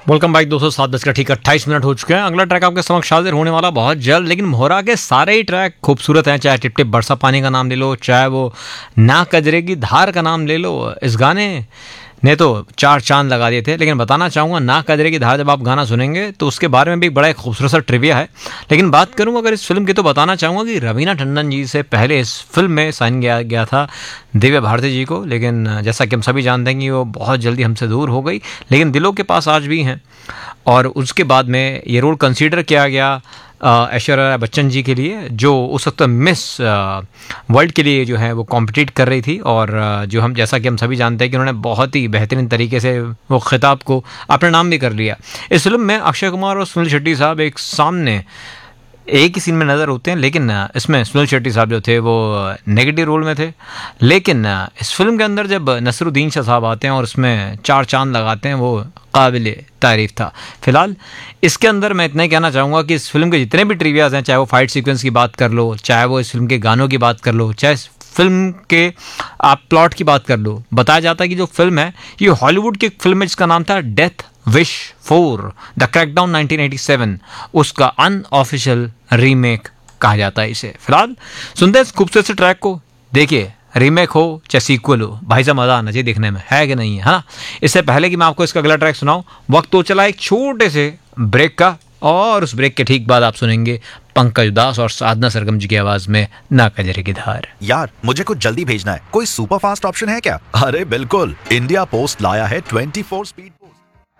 Welcome back दोस्तों। 7 बजकर 28 हो चुके हैं। अगला ट्रैक आपके समक्ष हाजिर होने वाला बहुत जल्द, लेकिन मोहरा के सारे ही ट्रैक खूबसूरत हैं। चाहे टिप टिप बरसा पानी का नाम ले लो, चाहे वो ना कजरे की धार का नाम ले लो। इस गाने ने तो 4 चांद लगा दिए थे। लेकिन बताना चाहूँगा, ना कजरे की धार जब आप गाना सुनेंगे तो उसके बारे में भी बड़ा एक खूबसूरत सा ट्रिविया है। लेकिन बात करूँ अगर इस फिल्म की, तो बताना चाहूँगा कि रवीना टंडन जी से पहले इस फिल्म में साइन किया गया था दिव्या भारती जी को। लेकिन जैसा कि हम सभी जानते हैं कि वो बहुत जल्दी हमसे दूर हो गई, लेकिन दिलों के पास आज भी हैं। और उसके बाद में ये रोल कंसीडर किया गया ऐश्वर्या राय बच्चन जी के लिए, जो उस वक्त मिस वर्ल्ड के लिए जो है वो कॉम्पिटिट कर रही थी। और जो हम, जैसा कि हम सभी जानते हैं कि उन्होंने बहुत ही बेहतरीन तरीके से वो खिताब को अपने नाम भी कर लिया। इस फिल्म में अक्षय कुमार और सुनील शेट्टी साहब एक सामने एक ही सीन में नज़र होते हैं, लेकिन इसमें सुनील शेट्टी साहब जो थे वो नेगेटिव रोल में थे। लेकिन इस फिल्म के अंदर जब नसरुद्दीन शाह साहब आते हैं और उसमें 4 चांद लगाते हैं, वो काबिल तारीफ़ था। फिलहाल इसके अंदर मैं इतना ही कहना चाहूँगा कि इस फिल्म के जितने भी ट्रिवियाज़ हैं, चाहे वो फाइट सीक्वेंस की बात कर लो, चाहे वो इस फिल्म के गानों की बात कर लो, चाहे फिल्म के आप प्लॉट की बात कर लो, बताया जाता है कि जो फिल्म है ये हॉलीवुड की एक फिल्म है जिसका नाम था डेथ विश 4 द क्रैकडाउन 1987, उसका अनऑफिशियल रीमेक कहा जाता है इसे। फिलहाल सुनते हैं इस खूबसूरत से ट्रैक को। देखिए, रीमेक हो चाहे सीक्वल हो, भाई साहब मजा आना चाहिए देखने में, है कि नहीं है ना। इससे पहले कि मैं आपको इसका अगला ट्रैक सुनाऊं, वक्त तो चला एक छोटे से ब्रेक का, और उस ब्रेक के ठीक बाद आप सुनेंगे पंकज उदास और साधना सरगम जी की आवाज में ना कजरे की धार। यार मुझे कुछ जल्दी भेजना है, कोई सुपर फास्ट ऑप्शन है क्या? अरे बिल्कुल, इंडिया पोस्ट लाया है 24 speed post.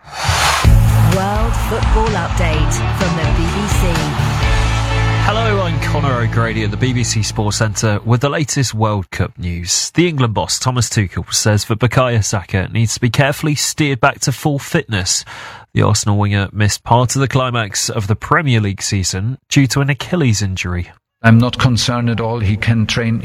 World Football Update from the BBC. Hello, I'm Conor O'Grady at the BBC Sports Centre with the latest World Cup news. The England boss, Thomas Tuchel, says that Bukayo Saka needs to be carefully steered back to full fitness. The Arsenal winger missed part of the climax of the Premier League season due to an Achilles injury. I'm not concerned at all. He can train.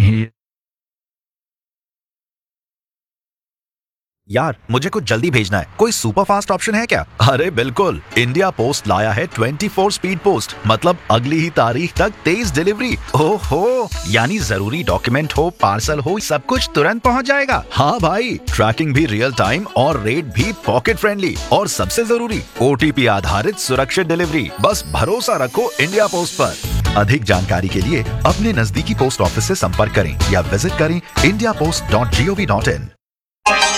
यार मुझे कुछ जल्दी भेजना है, कोई super fast option है क्या? अरे बिल्कुल, इंडिया पोस्ट लाया है 24 स्पीड पोस्ट, मतलब अगली ही तारीख तक तेज डिलीवरी। ओहो, यानी जरूरी डॉक्यूमेंट हो, पार्सल हो, सब कुछ तुरंत पहुंच जाएगा। हाँ भाई, ट्रैकिंग भी रियल टाइम और रेट भी पॉकेट फ्रेंडली, और सबसे जरूरी OTP आधारित सुरक्षित डिलीवरी। बस भरोसा रखो इंडिया पोस्ट पर। अधिक जानकारी के लिए अपने नजदीकी पोस्ट ऑफिस से संपर्क करें या विजिट करें indiapost.gov.in।